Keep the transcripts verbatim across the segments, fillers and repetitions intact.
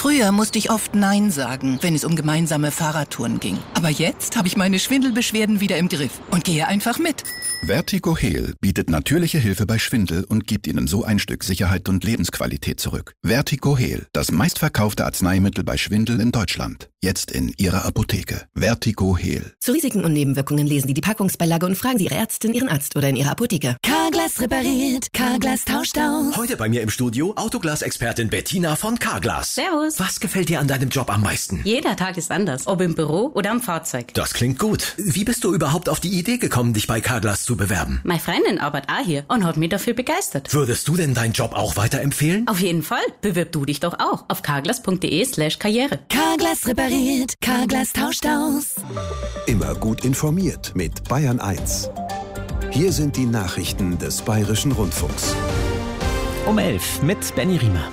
Früher musste ich oft Nein sagen, wenn es um gemeinsame Fahrradtouren ging. Aber jetzt habe ich meine Schwindelbeschwerden wieder im Griff und gehe einfach mit. Vertigo-Heal bietet natürliche Hilfe bei Schwindel und gibt Ihnen so ein Stück Sicherheit und Lebensqualität zurück. Vertigo-Heal, das meistverkaufte Arzneimittel bei Schwindel in Deutschland. Jetzt in Ihrer Apotheke. Vertigo-Heal. Zu Risiken und Nebenwirkungen lesen Sie die Packungsbeilage und fragen Sie Ihre Ärztin, Ihren Arzt oder in Ihrer Apotheke. Carglass repariert, Carglass tauscht aus. Heute bei mir im Studio Autoglas-Expertin Bettina von Carglass. Servus. Was gefällt dir an deinem Job am meisten? Jeder Tag ist anders, ob im Büro oder am Fahrzeug. Das klingt gut. Wie bist du überhaupt auf die Idee gekommen, dich bei Carglass zu bewerben? Meine Freundin arbeitet auch hier und hat mich dafür begeistert. Würdest du denn deinen Job auch weiterempfehlen? Auf jeden Fall. Bewirb du dich doch auch auf carglass.de slash karriere. Carglass repariert, Carglass tauscht aus. Immer gut informiert mit Bayern eins. Hier sind die Nachrichten des Bayerischen Rundfunks. Um elf mit Benny Riemer.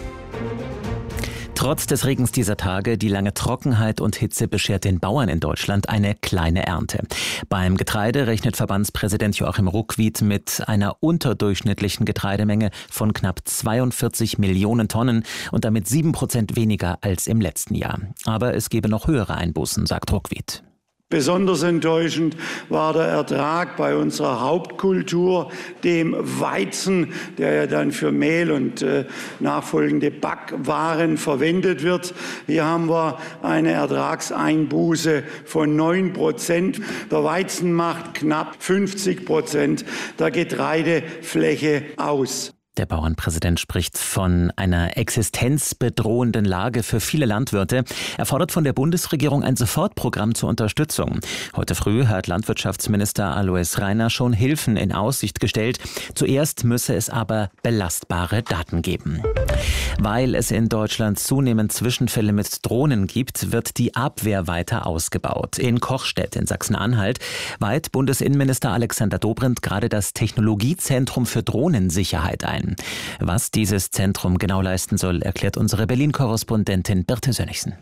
Trotz des Regens dieser Tage, die lange Trockenheit und Hitze beschert den Bauern in Deutschland eine kleine Ernte. Beim Getreide rechnet Verbandspräsident Joachim Ruckwied mit einer unterdurchschnittlichen Getreidemenge von knapp zweiundvierzig Millionen Tonnen und damit sieben Prozent weniger als im letzten Jahr. Aber es gebe noch höhere Einbußen, sagt Ruckwied. Besonders enttäuschend war der Ertrag bei unserer Hauptkultur, dem Weizen, der ja dann für Mehl und äh, nachfolgende Backwaren verwendet wird. Hier haben wir eine Ertragseinbuße von neun Prozent. Der Weizen macht knapp fünfzig Prozent der Getreidefläche aus. Der Bauernpräsident spricht von einer existenzbedrohenden Lage für viele Landwirte. Er fordert von der Bundesregierung ein Sofortprogramm zur Unterstützung. Heute früh hat Landwirtschaftsminister Alois Rainer schon Hilfen in Aussicht gestellt. Zuerst müsse es aber belastbare Daten geben. Weil es in Deutschland zunehmend Zwischenfälle mit Drohnen gibt, wird die Abwehr weiter ausgebaut. In Kochstedt in Sachsen-Anhalt weiht Bundesinnenminister Alexander Dobrindt gerade das Technologiezentrum für Drohnensicherheit ein. Was dieses Zentrum genau leisten soll, erklärt unsere Berlin-Korrespondentin Birte Sönnigsen.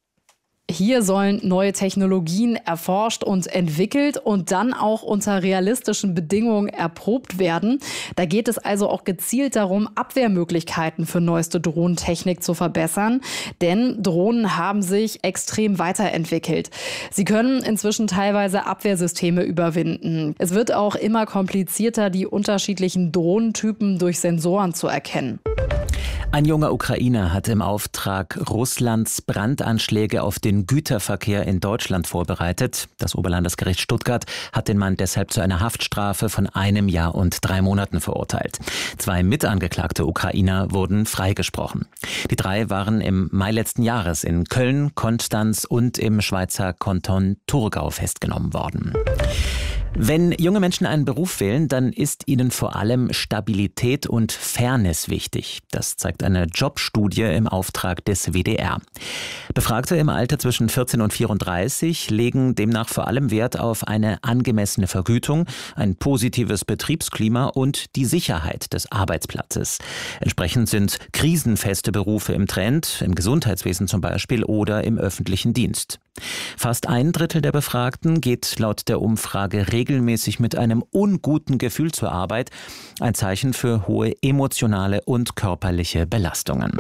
Hier sollen neue Technologien erforscht und entwickelt und dann auch unter realistischen Bedingungen erprobt werden. Da geht es also auch gezielt darum, Abwehrmöglichkeiten für neueste Drohnentechnik zu verbessern. Denn Drohnen haben sich extrem weiterentwickelt. Sie können inzwischen teilweise Abwehrsysteme überwinden. Es wird auch immer komplizierter, die unterschiedlichen Drohnentypen durch Sensoren zu erkennen. Ein junger Ukrainer hat im Auftrag Russlands Brandanschläge auf den Güterverkehr in Deutschland vorbereitet. Das Oberlandesgericht Stuttgart hat den Mann deshalb zu einer Haftstrafe von einem Jahr und drei Monaten verurteilt. Zwei mitangeklagte Ukrainer wurden freigesprochen. Die drei waren im Mai letzten Jahres in Köln, Konstanz und im Schweizer Kanton Thurgau festgenommen worden. Wenn junge Menschen einen Beruf wählen, dann ist ihnen vor allem Stabilität und Fairness wichtig. Das zeigt eine Jobstudie im Auftrag des W D R. Befragte im Alter zwischen vierzehn und vierunddreißig legen demnach vor allem Wert auf eine angemessene Vergütung, ein positives Betriebsklima und die Sicherheit des Arbeitsplatzes. Entsprechend sind krisenfeste Berufe im Trend, im Gesundheitswesen zum Beispiel oder im öffentlichen Dienst. Fast ein Drittel der Befragten geht laut der Umfrage regelmäßig mit einem unguten Gefühl zur Arbeit, ein Zeichen für hohe emotionale und körperliche Belastungen.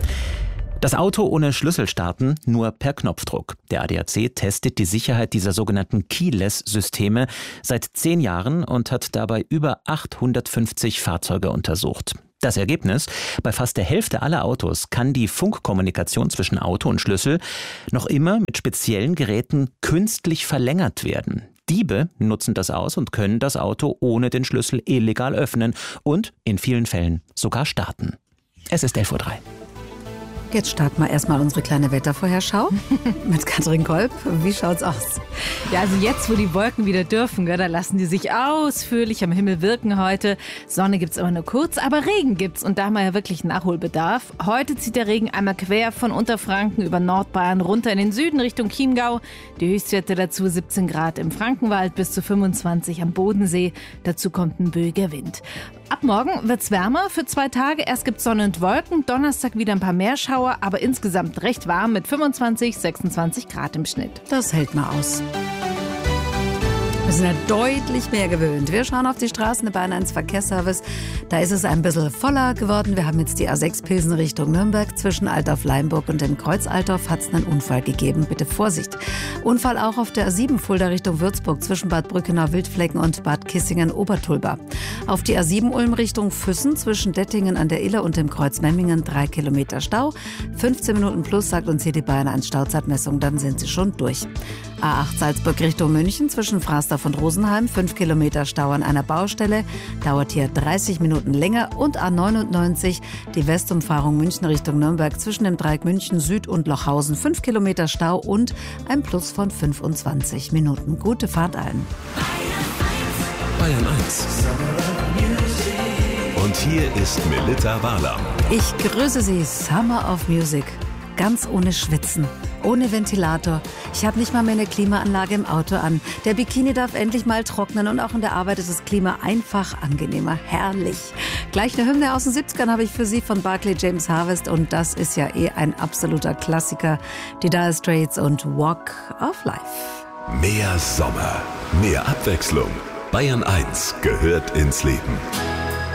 Das Auto ohne Schlüssel starten, nur per Knopfdruck. Der A D A C testet die Sicherheit dieser sogenannten Keyless-Systeme seit zehn Jahren und hat dabei über achthundertfünfzig Fahrzeuge untersucht. Das Ergebnis: Bei fast der Hälfte aller Autos kann die Funkkommunikation zwischen Auto und Schlüssel noch immer mit speziellen Geräten künstlich verlängert werden. Diebe nutzen das aus und können das Auto ohne den Schlüssel illegal öffnen und in vielen Fällen sogar starten. Es ist elf Uhr drei. Jetzt starten wir erstmal unsere kleine Wettervorherschau mit Katrin Kolb. Wie schaut's aus? Ja, also jetzt, wo die Wolken wieder dürfen, gell, da lassen die sich ausführlich am Himmel wirken heute. Sonne gibt's aber nur kurz, aber Regen gibt's und da haben wir ja wirklich Nachholbedarf. Heute zieht der Regen einmal quer von Unterfranken über Nordbayern runter in den Süden Richtung Chiemgau. Die Höchstwerte dazu siebzehn Grad im Frankenwald bis zu fünfundzwanzig am Bodensee. Dazu kommt ein böiger Wind. Ab morgen wird's wärmer für zwei Tage. Erst gibt's Sonne und Wolken, Donnerstag wieder ein paar Meerschauer, aber insgesamt recht warm mit fünfundzwanzig, sechsundzwanzig Grad im Schnitt. Das hält mal aus. Wir sind ja deutlich mehr gewöhnt. Wir schauen auf die Straßen der Bayern eins Verkehrsservice. Da ist es ein bisschen voller geworden. Wir haben jetzt die A sechs Pilsen Richtung Nürnberg. Zwischen Altdorf-Leimburg und dem Kreuz Altdorf hat es einen Unfall gegeben. Bitte Vorsicht. Unfall auch auf der A sieben Fulda Richtung Würzburg zwischen Bad Brückenau-Wildflecken und Bad Kissingen-Obertulba. Auf die A sieben Ulm Richtung Füssen zwischen Dettingen an der Iller und dem Kreuz Memmingen drei Kilometer Stau. fünfzehn Minuten plus, sagt uns hier die Bayern eins Stauzeitmessung. Dann sind sie schon durch. A acht Salzburg Richtung München zwischen Frasdorf und Rosenheim, fünf Kilometer Stau an einer Baustelle, dauert hier dreißig Minuten länger. Und A neunundneunzig, die Westumfahrung München Richtung Nürnberg zwischen dem Dreieck München Süd und Lochhausen, fünf Kilometer Stau und ein Plus von fünfundzwanzig Minuten. Gute Fahrt allen. Bayern eins. Und hier ist Melitta Walam. Ich grüße Sie, Summer of Music. Ganz ohne Schwitzen, ohne Ventilator. Ich habe nicht mal mehr eine Klimaanlage im Auto an. Der Bikini darf endlich mal trocknen und auch in der Arbeit ist das Klima einfach angenehmer. Herrlich. Gleich eine Hymne aus den siebzigern habe ich für Sie von Barclay James Harvest und das ist ja eh ein absoluter Klassiker. Die Dire Straits und Walk of Life. Mehr Sommer, mehr Abwechslung. Bayern eins gehört ins Leben.